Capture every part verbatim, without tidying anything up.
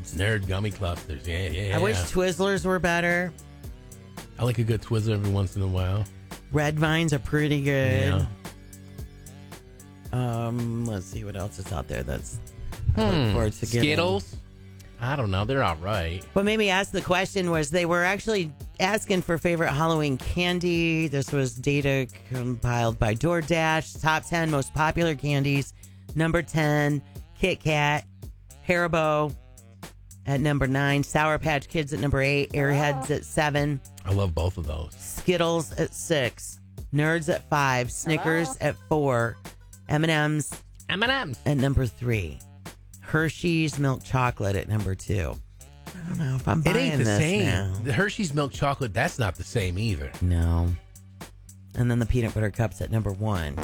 nerds. Nerd gummy clusters. Yeah, yeah, yeah. I wish Twizzlers were better. I like a good Twizzler every once in a while. Red Vines are pretty good. Yeah. Um, let's see what else is out there that's I Hmm. look forward to getting. Skittles? I don't know. They're all right. What made me ask the question was they were actually asking for favorite Halloween candy. This was data compiled by DoorDash. Top ten most popular candies. Number ten, Kit Kat. Haribo at number nine. Sour Patch Kids at number eight. Airheads at seven. I love both of those. Skittles at six. Nerds at five. Snickers at four. M and M's M and M's at number three. Hershey's milk chocolate at number two. I don't know if I'm It buying ain't the this same. now. The Hershey's milk chocolate, that's not the same either. No. And then the peanut butter cups at number one.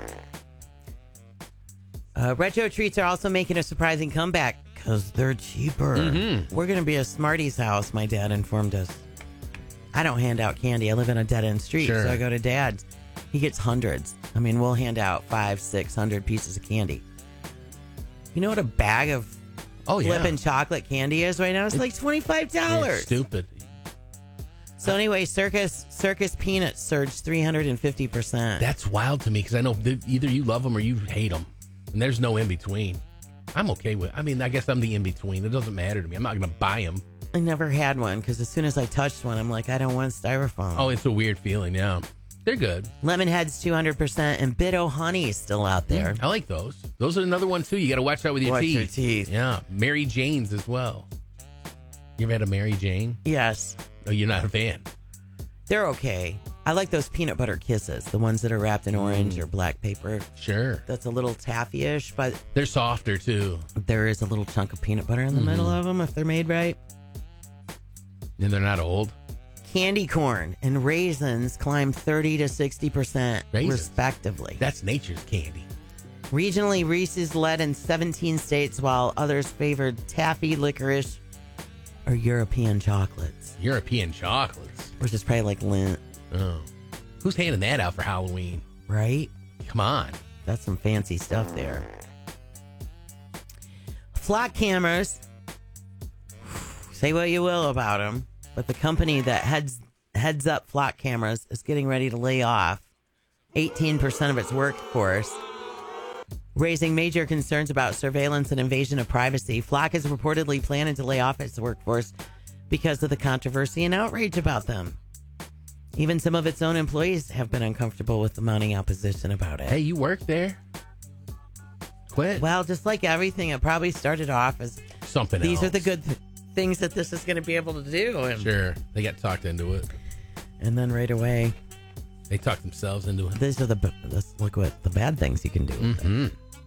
Uh, retro treats are also making a surprising comeback because they're cheaper. Mm-hmm. We're going to be a Smarties house, my dad informed us. I don't hand out candy. I live in a dead-end street, Sure. so I go to Dad's. He gets hundreds. I mean, we'll hand out five, six hundred pieces of candy. You know what a bag of Oh, yeah. flippin' chocolate candy is right now? It's, like twenty-five dollars. It's stupid. So anyway, Circus Circus Peanuts surged three hundred fifty percent. That's wild to me because I know that either you love them or you hate them. And there's no in between. I'm okay with I mean, I guess I'm the in between. It doesn't matter to me. I'm not going to buy them. I never had one because as soon as I touched one, I'm like, I don't want styrofoam. Oh, it's a weird feeling, yeah. They're good. Lemonhead's two hundred percent and Bit O Honey is still out there. I like those. Those are another one, too. You got to watch out with your Watch teeth. your teeth. Yeah. Mary Jane's as well. You ever had a Mary Jane? Yes. Oh, you're not a fan? They're okay. I like those peanut butter kisses, the ones that are wrapped in orange Mm. or black paper. Sure. That's a little taffy-ish, but They're softer, too. there is a little chunk of peanut butter in the Mm-hmm. middle of them if they're made right. And they're not old. Candy corn and raisins climbed thirty to sixty percent Raisins? respectively. That's nature's candy. Regionally, Reese's led in seventeen states while others favored taffy, licorice, or European chocolates, European chocolates. which is probably like Lindt, Oh. Who's handing that out for Halloween? right? Come on. That's some fancy stuff there. Flock cameras. Say what you will about them, but the company that heads heads up Flock cameras is getting ready to lay off eighteen percent of its workforce, raising major concerns about surveillance and invasion of privacy. Flock is reportedly planning to lay off its workforce because of the controversy and outrage about them. Even some of its own employees have been uncomfortable with the mounting opposition about it. Hey, you work there? Quit. Well, just like everything, it probably started off as Something these else. are the good th- things that this is going to be able to do. And, Sure. They got talked into it. and then right away, They talked themselves into it. these are the b- let's look what the bad things you can do. with it. Mm-hmm.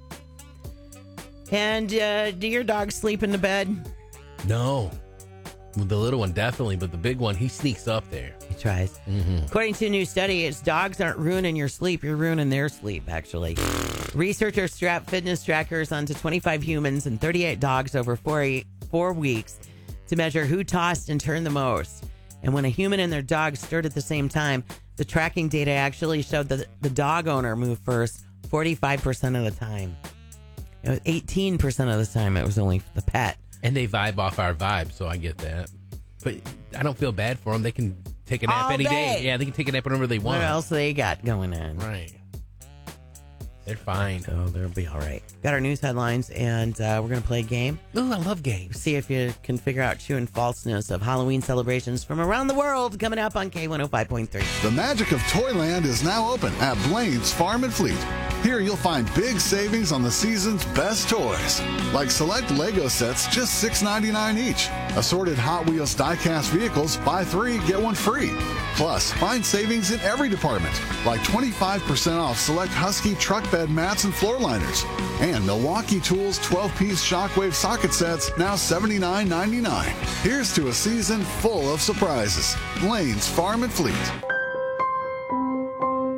And uh, do your dogs sleep in the bed? No. Well, the little one definitely, but the big one, he sneaks up there. He tries. Mm-hmm. According to a new study, it's dogs aren't ruining your sleep. You're ruining their sleep, actually. Researchers strapped fitness trackers onto twenty-five humans and thirty-eight dogs over four, four weeks to measure who tossed and turned the most. And when a human and their dog stirred at the same time, the tracking data actually showed that the dog owner moved first forty-five percent of the time. It was eighteen percent of the time it was only the pet. And they vibe off our vibe, so I get that. But I don't feel bad for them. They can take a nap All any day. day. Yeah, they can take a nap whenever they want. What else they got going on? Right. They're fine. So they'll be all right. Got our news headlines, and uh, we're going to play a game. Ooh, I love games. See if you can figure out true and falseness of Halloween celebrations from around the world coming up on K one oh five point three. The magic of Toyland is now open at Blaine's Farm and Fleet. Here you'll find big savings on the season's best toys, like select Lego sets just six ninety-nine each. Assorted Hot Wheels die-cast vehicles, buy three, get one free. Plus, find savings in every department, like twenty-five percent off select Husky truck bed mats and floor liners. And Milwaukee Tools twelve-piece Shockwave socket sets, now seventy-nine ninety-nine. Here's to a season full of surprises. Blaine's Farm and Fleet.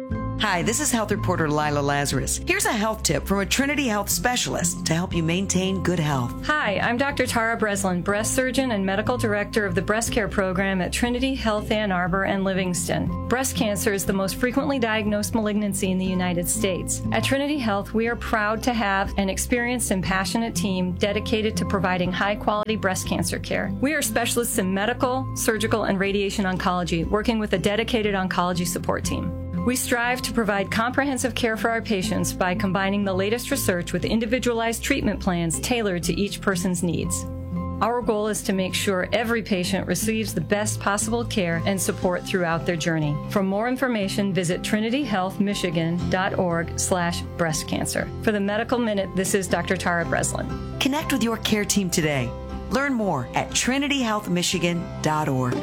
Hi, this is health reporter Lila Lazarus. Here's a health tip from a Trinity Health specialist to help you maintain good health. Hi, I'm Doctor Tara Breslin, breast surgeon and medical director of the breast care program at Trinity Health Ann Arbor and Livingston. Breast cancer is the most frequently diagnosed malignancy in the United States. At Trinity Health, we are proud to have an experienced and passionate team dedicated to providing high-quality breast cancer care. We are specialists in medical, surgical, and radiation oncology, working with a dedicated oncology support team. We strive to provide comprehensive care for our patients by combining the latest research with individualized treatment plans tailored to each person's needs. Our goal is to make sure every patient receives the best possible care and support throughout their journey. For more information, visit trinity health michigan dot org slash breast cancer. For the Medical Minute, this is Doctor Tara Breslin. Connect with your care team today. Learn more at trinity health michigan dot org.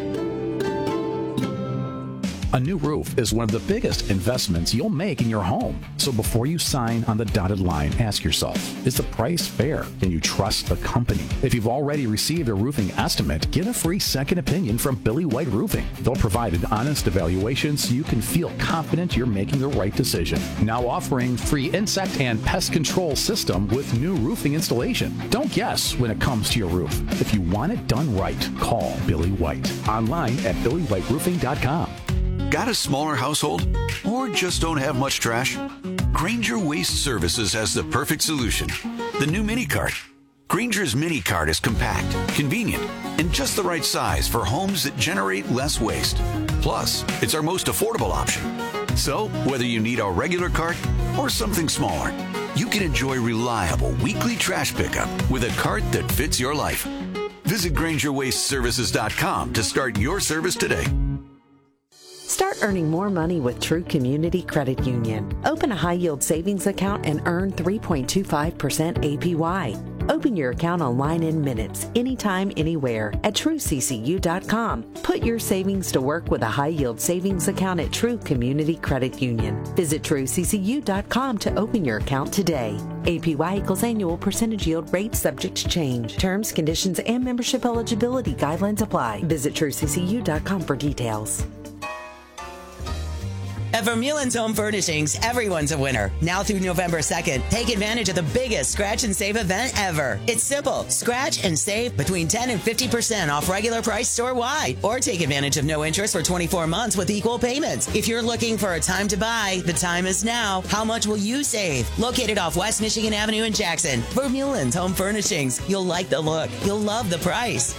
A new roof is one of the biggest investments you'll make in your home. So before you sign on the dotted line, ask yourself, is the price fair? Can you trust the company? If you've already received a roofing estimate, get a free second opinion from Billy White Roofing. They'll provide an honest evaluation so you can feel confident you're making the right decision. Now offering free insect and pest control system with new roofing installation. Don't guess when it comes to your roof. If you want it done right, call Billy White. Online at billy white roofing dot com. Got a smaller household? Or just don't have much trash? Grainger Waste Services has the perfect solution. The new Mini Cart. Grainger's Mini Cart is compact, convenient, and just the right size for homes that generate less waste. Plus, it's our most affordable option. So, whether you need a regular cart or something smaller, you can enjoy reliable weekly trash pickup with a cart that fits your life. Visit Grainger Waste Services dot com to start your service today. Start earning more money with True Community Credit Union. Open a high-yield savings account and earn three point two five percent A P Y. Open your account online in minutes, anytime, anywhere at true c c u dot com. Put your savings to work with a high-yield savings account at True Community Credit Union. Visit true c c u dot com to open your account today. A P Y equals annual percentage yield rate subject to change. Terms, conditions, and membership eligibility guidelines apply. Visit true c c u dot com for details. At Vermeulen's Home Furnishings, everyone's a winner. Now through November second, take advantage of the biggest scratch and save event ever. It's simple. Scratch and save between ten and fifty percent off regular price store-wide. Or take advantage of no interest for twenty-four months with equal payments. If you're looking for a time to buy, the time is now. How much will you save? Located off West Michigan Avenue in Jackson, Vermeulen's Home Furnishings. You'll like the look. You'll love the price.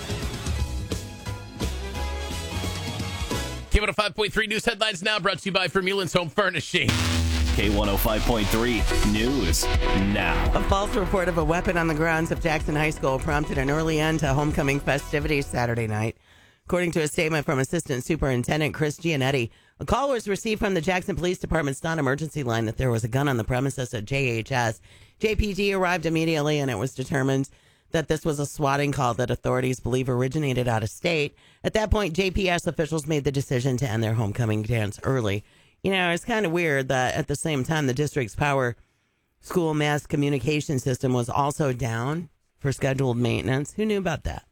K one oh five point three News Headlines now brought to you by Vermeulen's Home Furnishing. K one oh five point three News now. A false report of a weapon on the grounds of Jackson High School prompted an early end to homecoming festivities Saturday night. According to a statement from Assistant Superintendent Chris Gianetti, a call was received from the Jackson Police Department's non-emergency line that there was a gun on the premises at J H S. J P D arrived immediately, and it was determined that this was a swatting call that authorities believe originated out of state. At that point, J P S officials made the decision to end their homecoming dance early. You know, it's kind of weird that at the same time, the district's power school mass communication system was also down for scheduled maintenance. Who knew about that?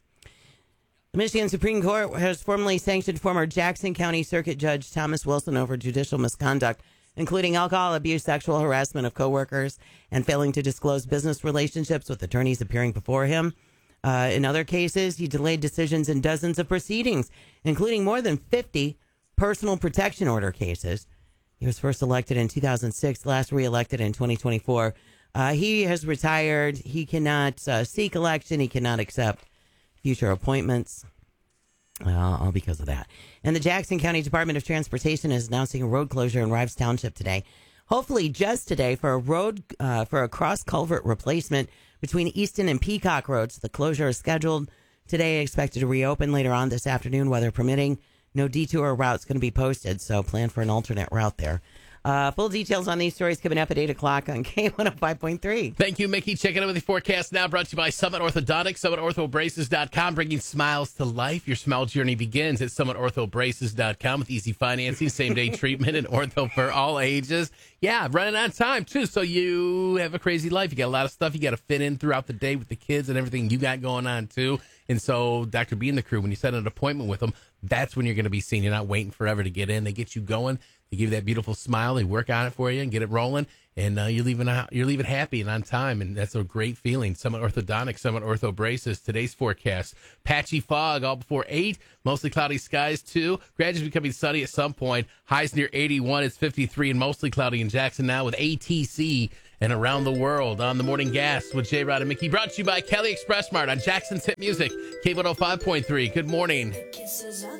The Michigan Supreme Court has formally sanctioned former Jackson County Circuit Judge Thomas Wilson over judicial misconduct, including alcohol abuse, sexual harassment of coworkers, and failing to disclose business relationships with attorneys appearing before him. Uh, in other cases, he delayed decisions in dozens of proceedings, including more than fifty personal protection order cases. He was first elected in two thousand six, last reelected in twenty twenty-four. Uh, he has retired. He cannot uh, seek election. He cannot accept future appointments. Uh, all because of that. And the Jackson County Department of Transportation is announcing a road closure in Rives Township today. Hopefully just today for a road, uh, for a cross culvert replacement between Easton and Peacock Roads. The closure is scheduled today, expected to reopen later on this afternoon, weather permitting. No detour route's going to be posted, so plan for an alternate route there. Uh, full details on these stories coming up at eight o'clock on K one oh five point three. Thank you, Mickey. Checking in with the forecast now, brought to you by Summit Orthodontics, summit ortho braces dot com, bringing smiles to life. Your smile journey begins at summit ortho braces dot com with easy financing, same-day treatment, and ortho for all ages. Yeah, running out of time, too, so you have a crazy life. You got a lot of stuff you got to fit in throughout the day with the kids and everything you got going on, too. And so Doctor B and the crew, when you set an appointment with them, that's when you're going to be seen. You're not waiting forever to get in. They get you going. They give you that beautiful smile. They work on it for you and get it rolling. And uh, you're leaving out, you're leaving happy and on time, and that's a great feeling. Summit Orthodontics, Summit Ortho Braces. Today's forecast: patchy fog all before eight, mostly cloudy skies too. Gradually becoming sunny at some point. Highs near eighty-one. It's fifty-three and mostly cloudy in Jackson now with A T C and Around the World on the Morning Gas with J. Rod and Mickey. Brought to you by Kelly Express Mart on Jackson's Hit Music, K one oh five point three. Good morning.